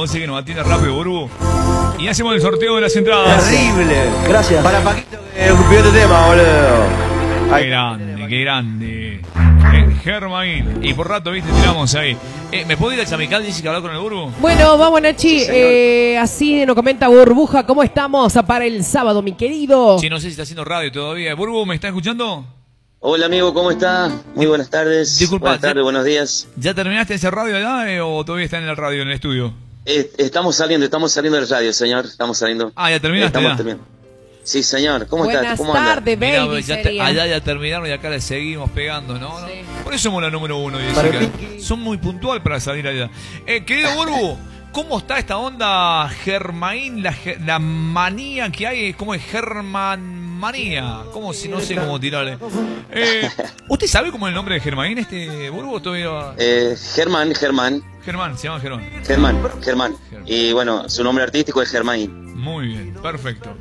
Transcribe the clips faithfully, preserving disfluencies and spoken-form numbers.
vos sé que nos atiende rápido, Burbu. Y hacemos el sorteo de las entradas. Terrible. Gracias. Para Paquito que escupió este tema, boludo. Qué grande, qué grande. Eh, Germain. Y por rato, viste, tiramos ahí. Eh, ¿Me puedo ir al Chamical, Jessica, a hablar con el Burbu? Bueno, vamos, Nachi. Sí, eh, así nos comenta Burbuja, ¿cómo estamos para el sábado, mi querido? Sí, no sé si está haciendo radio todavía. Burbu, ¿me está escuchando? Hola, amigo, ¿cómo está? Muy buenas tardes. Disculpa, buenas tardes, ¿ya, buenos días. ¿Ya terminaste ese radio allá eh, o todavía está en el radio, en el estudio? Eh, estamos saliendo, estamos saliendo del radio, señor. Estamos saliendo. Ah, ya terminaste. Estamos ya. terminando. Sí, señor. ¿Cómo Buenas estás? ¿Cómo tardes, anda? baby. Mirá, ya te, allá ya terminaron y acá le seguimos pegando, ¿no? Sí. Por eso somos la número uno, Jessica. Son muy puntual para salir allá. Eh, querido Burbu, ¿cómo está esta onda Germain? La, la manía que hay, ¿cómo es? German manía. ¿Cómo si no sé cómo tirarle? Eh, ¿Usted sabe cómo es el nombre de Germain, este Burbu? Todavía... Eh, Germán, Germán. Germán, se llama Germán. Germán, Germán. Y bueno, su nombre artístico es Germain. Muy bien, perfecto.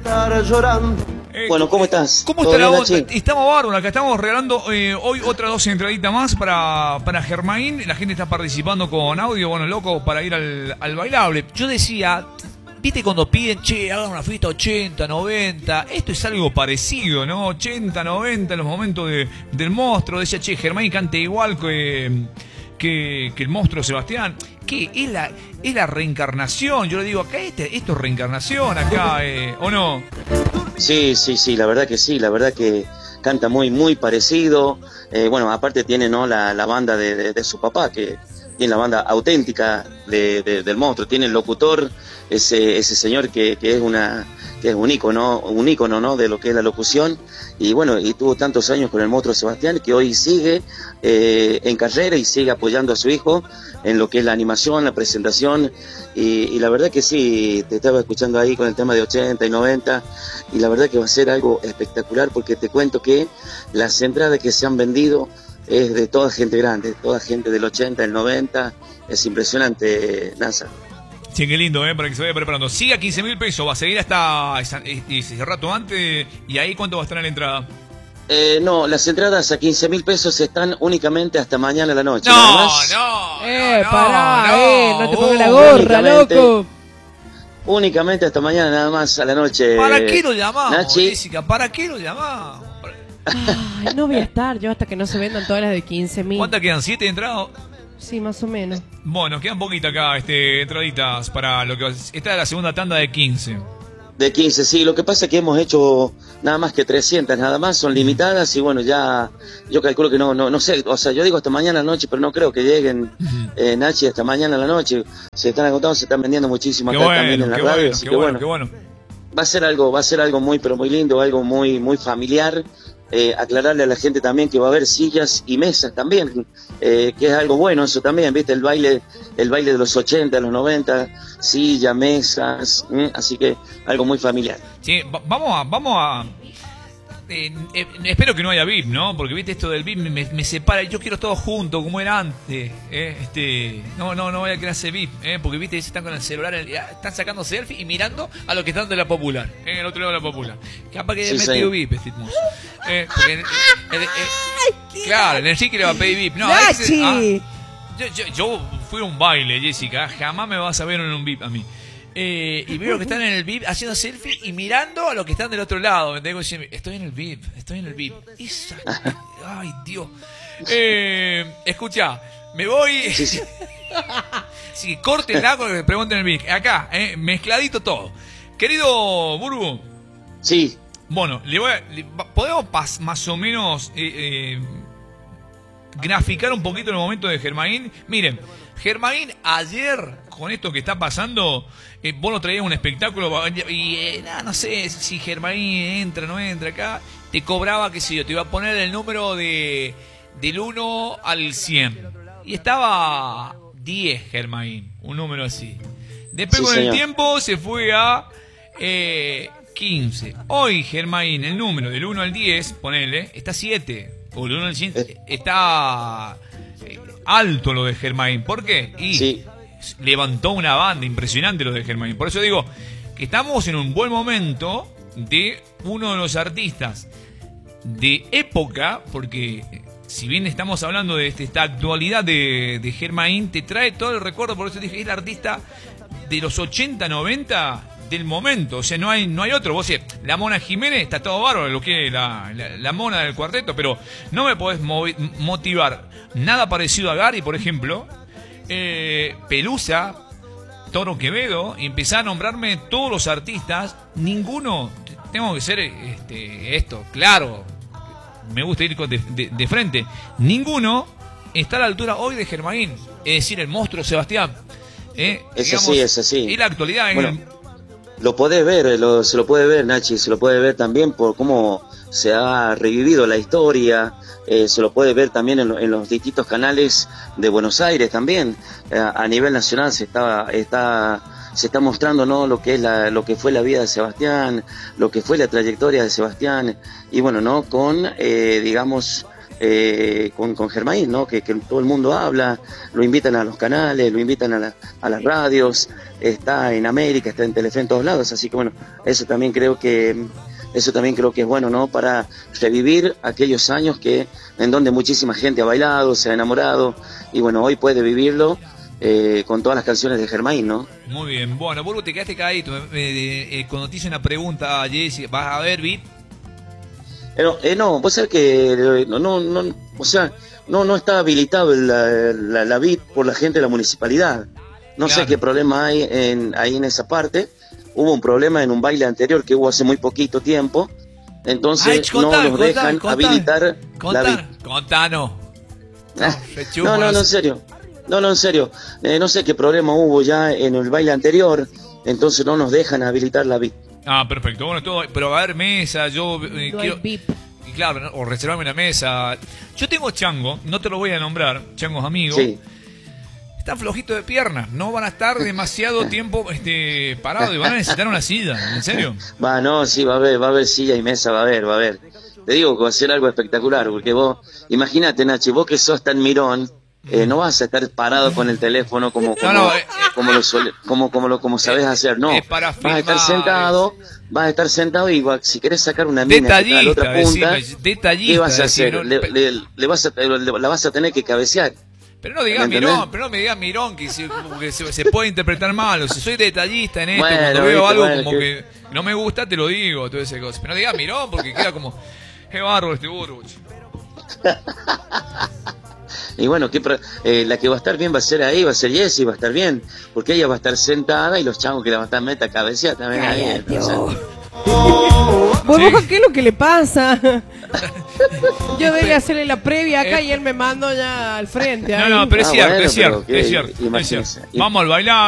Eh, Bueno, ¿cómo estás? ¿Cómo ¿Todo está la bien, onda? Nachi? Estamos bárbaros, acá estamos regalando eh, hoy otras dos entraditas más para, para Germain. La gente está participando con audio, bueno, loco, para ir al, al bailable. Yo decía, viste cuando piden, che, hagan una fiesta ochenta, noventa. Esto es algo parecido, ¿no? ochenta, noventa, en los momentos de, del monstruo. Decía, che, Germain canta igual que... Que, que el monstruo Sebastián, que es la, es la reencarnación. Yo le digo, acá este, esto es reencarnación, acá, eh, ¿o no? Sí, sí, sí, la verdad que sí, la verdad que canta muy, muy parecido. Eh, bueno, aparte tiene, ¿no?, la, la banda de, de, de su papá, que tiene la banda auténtica de, de, del monstruo. Tiene el locutor, ese, ese señor que, que es una... que es un ícono, un ícono, ¿no?, de lo que es la locución, y bueno, y tuvo tantos años con el monstruo Sebastián, que hoy sigue eh, en carrera y sigue apoyando a su hijo en lo que es la animación, la presentación, y, y la verdad que sí, te estaba escuchando ahí con el tema de ochenta y noventa, y la verdad que va a ser algo espectacular, porque te cuento que las entradas que se han vendido es de toda gente grande, toda gente del ochenta, el noventa, es impresionante, NASA. Sí, qué lindo, ¿eh? Para que se vaya preparando. Sigue a quince mil pesos, va a seguir hasta esa, ese rato antes. ¿Y ahí cuánto va a estar en la entrada? Eh, no, las entradas a quince mil pesos están únicamente hasta mañana a la noche. No, nada más. no, Eh, no, pará, no, eh, no te pongas la uh, gorra, únicamente- loco. Únicamente hasta mañana nada más a la noche. ¿Para qué lo llamamos, Nachi? Jessica? ¿Para qué lo llamamos? Ay, no voy a estar yo hasta que no se vendan todas las de quince mil. ¿Cuántas quedan? ¿Siete entradas? Sí, más o menos. Bueno, quedan poquitas acá, este, entraditas para lo que va a- esta es la segunda tanda de quince. De quince, sí. Lo que pasa es que hemos hecho nada más que trescientas, nada más, son limitadas y bueno, ya yo calculo que no, no, no sé, o sea, yo digo hasta mañana a la noche, pero no creo que lleguen, eh, Nachi, hasta mañana a la noche. Se están agotando, se están vendiendo muchísimo Qué acá bueno, también en la qué radio, bueno, así qué que bueno, bueno. qué bueno. Va a ser algo, va a ser algo muy, pero muy lindo, algo muy, muy familiar. Eh, aclararle a la gente también que va a haber sillas y mesas también, eh, que es algo bueno eso también, viste, el baile, el baile de los ochenta, de los noventa, sillas, mesas, ¿m? Así que algo muy familiar. Sí, va- vamos a, vamos a. eh, eh, espero que no haya V I P, ¿no? Porque viste esto del V I P me, me separa. Yo quiero todo junto, como era antes. ¿eh? Este, no, no, no voy a querer hacer V I P, ¿eh? Porque viste, están con el celular, el- están sacando selfie y mirando a los que están de la popular, en el otro lado de la popular. Capaz que Sí, he metido señor. V I P, este hermoso. Eh, porque, eh, eh, eh, claro, el Enrique le va a pedir V I P. No, ese- ¡Nachi! ah, yo, yo, yo fui a un baile, Jessica. Jamás me vas a ver en un V I P a mí. Eh, y veo que están en el V I P haciendo selfie y mirando a los que están del otro lado. Me tengo que decir, estoy en el V I P, estoy en el V I P. Esa- Ay, Dios. Eh, escucha, me voy. Sí, sí. Sí, córtenla con lo que me pregunten en el V I P. Acá, eh, mezcladito todo. Querido Burbu, Sí, bueno, le voy a, le- podemos pas- más o menos eh, eh, graficar un poquito el momento de Germain. Miren, Germain ayer, con esto que está pasando, eh, vos lo traías un espectáculo y eh, nada, no sé si Germain entra o no entra acá, te cobraba, qué sé yo, te iba a poner el número de del uno al cien. Y estaba diez Germain, un número así. Después Sí, con el señor. tiempo se fue a eh, quince. Hoy Germain, el número del uno al diez, ponele, está siete. O del uno al cien, Eh. está eh, alto lo de Germain. ¿Por qué? Y Sí. levantó una banda impresionante lo de Germain. Por eso digo que estamos en un buen momento de uno de los artistas de época, porque si bien estamos hablando de este- esta actualidad de, de Germain, te trae todo el recuerdo. Por eso dije, es el artista de los ochenta, noventa del momento. O sea, no hay, no hay otro. Vos decís, la Mona Jiménez está todo bárbaro, lo que es la, la, la Mona del cuarteto, pero no me podés movi- motivar nada parecido a Gary, por ejemplo. Eh, Pelusa, Toro Quevedo, y empezar a nombrarme todos los artistas. Ninguno, tengo que ser este, esto, claro, me gusta ir de, de, de frente. Ninguno está a la altura hoy de Germain, es decir, el monstruo Sebastián. Eh, Es digamos, así, es así. Y la actualidad en Bueno, el... lo podés ver, lo, se lo puede ver, Nachi, se lo puede ver también por cómo se ha revivido la historia, eh, se lo puede ver también en, lo, en los distintos canales de Buenos Aires también. Eh, a nivel nacional se está, está, se está mostrando, ¿no?, lo que es la, lo que fue la vida de Sebastián, lo que fue la trayectoria de Sebastián, y bueno, ¿no?, con, eh, digamos, Eh, con, con Germain, ¿no?, que, que todo el mundo habla, lo invitan a los canales, lo invitan a, la, a las radios, está en América, está en Telefe, en todos lados, así que bueno, eso también creo que eso también creo que es bueno, ¿no?, para revivir aquellos años que en donde muchísima gente ha bailado, se ha enamorado, y bueno, hoy puede vivirlo eh, con todas las canciones de Germain, ¿no? Muy bien, bueno, Burbu, te quedaste caído, eh, eh, eh, cuando te hice una pregunta, Jessy, ¿vas a ver, Beat? No, eh, no, vos sabés que eh, no, no, no, o sea, no, no está habilitado la, la, la V I P por la gente de la municipalidad. No Claro. sé qué problema hay en, ahí en esa parte. Hubo un problema en un baile anterior que hubo hace muy poquito tiempo. Entonces Ay, contá, no nos contá, dejan contá. habilitar la V I Contá, P. contanos. Ah, Rechupas. No, no, no, en serio. No, no, en serio. Eh, no sé qué problema hubo ya en el baile anterior. Entonces no nos dejan habilitar la V I P. Ah, perfecto. Bueno, todo, pero va a haber mesa, yo eh, No quiero... hay V I P. Y claro, ¿no? O reservarme una mesa. Yo tengo Chango, no te lo voy a nombrar, Chango es amigo. Sí. Está flojito de piernas, no van a estar demasiado tiempo este, parados y van a necesitar una silla, ¿en serio? Va, no, sí, va a haber, va a haber silla y mesa, va a haber, va a haber. Te digo que va a ser algo espectacular, porque vos, imagínate, Nachi, vos que sos tan mirón, eh, no vas a estar parado con el teléfono como como, No, no, eh, como lo suele- como como lo como sabés hacer, no. es para Vas a estar filmar, sentado, vas a estar sentado y va- si querés sacar una mina que está a la Detallista, otra punta, decime, detallista. ¿qué vas a decime, hacer? no- Le, pe- le- le vas a, le- la vas a tener que cabecear. pero no digas ¿Me entendés? mirón, pero no me digas mirón, que, se, como que se, se puede interpretar mal. O si soy detallista en esto, Bueno, cuando veo viste, algo bueno, como que- que no me gusta, te lo digo, todo ese cosa. Pero no digas mirón, porque queda como, qué barro este burro. Y bueno, ¿qué pro- eh, la que va a estar bien va a ser ahí, va a ser Jessie, va a estar bien, porque ella va a estar sentada y los changos que la van a estar meta cabecear también ahí. Cállate, o sea. Burbuja, ¿qué es lo que le pasa? Yo debía hacerle la previa acá y él me mandó ya al frente. No, ahí. no, pero es Ah, cierto, bueno, es cierto, pero es que- cierto, es imagínese. cierto. Vamos al bailar.